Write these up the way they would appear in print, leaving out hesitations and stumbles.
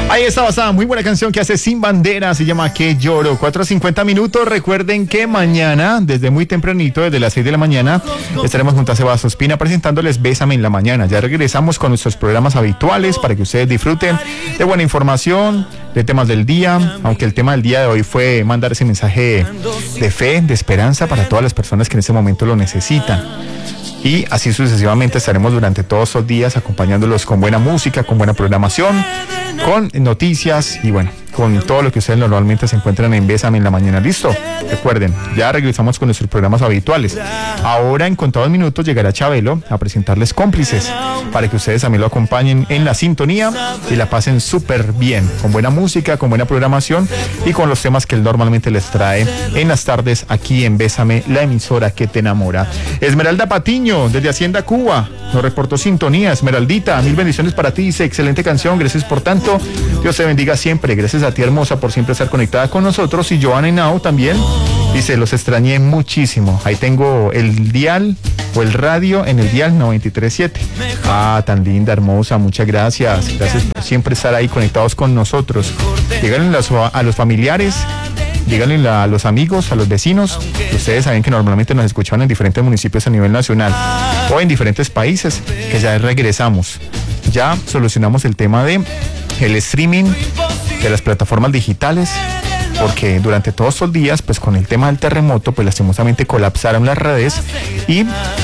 Ahí está basada, muy buena canción que hace Sin Bandera, se llama Que Lloro. 4:50 minutos. Recuerden que mañana, desde muy tempranito, desde las 6 de la mañana, estaremos junto a Sebas Ospina presentándoles Bésame en la Mañana. Ya regresamos con nuestros programas habituales para que ustedes disfruten de buena información, de temas del día, aunque el tema del día de hoy fue mandar ese mensaje de fe, de esperanza para todas las personas que en este momento lo necesitan. Y así sucesivamente estaremos durante todos estos días acompañándolos con buena música, con buena programación, con noticias y bueno, con todo lo que ustedes normalmente se encuentran en Bésame en la Mañana. ¿Listo? Recuerden, ya regresamos con nuestros programas habituales. Ahora en contados minutos llegará Chabelo a presentarles Cómplices para que ustedes también lo acompañen en la sintonía y la pasen súper bien, con buena música, con buena programación y con los temas que él normalmente les trae en las tardes aquí en Bésame, la emisora que te enamora. Esmeralda Patiño, desde Hacienda Cuba, nos reportó sintonía. Esmeraldita, mil bendiciones para ti, dice, excelente canción, gracias por tanto, Dios te bendiga siempre, gracias a ti hermosa por siempre estar conectada con nosotros. Y Joana Henao también dice, los extrañé muchísimo, ahí tengo el dial o el radio en el dial 93.7. Ah, tan linda, hermosa, muchas gracias por siempre estar ahí conectados con nosotros. Díganle a los familiares, díganle a los amigos, a los vecinos. Ustedes saben que normalmente nos escuchan en diferentes municipios a nivel nacional o en diferentes países, que ya regresamos. Ya solucionamos el tema de el streaming de las plataformas digitales, porque durante todos estos días, pues con el tema del terremoto, pues lastimosamente colapsaron las redes y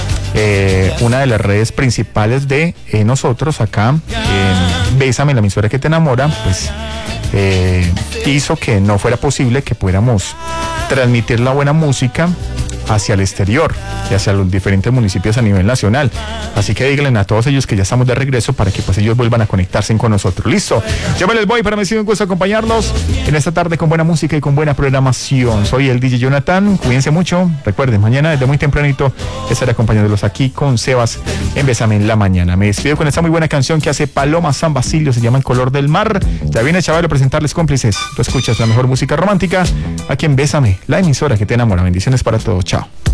una de las redes principales de nosotros acá en Bésame, la emisora que te enamora, pues hizo que no fuera posible que pudiéramos transmitir la buena música hacia el exterior y hacia los diferentes municipios a nivel nacional. Así que díganle a todos ellos que ya estamos de regreso para que pues ellos vuelvan a conectarse con nosotros. Listo, yo me les voy, para mí ha sido un gusto acompañarlos en esta tarde con buena música y con buena programación. Soy el DJ Jonathan, cuídense mucho, recuerden, mañana desde muy tempranito estaré acompañándolos aquí con Sebas en Bésame en la Mañana. Me despido con esta muy buena canción que hace Paloma San Basilio, se llama El Color del Mar. Ya viene Chabelo a presentarles Cómplices. Tú escuchas la mejor música romántica aquí en Bésame, la emisora que te enamora. Bendiciones para todos, chao.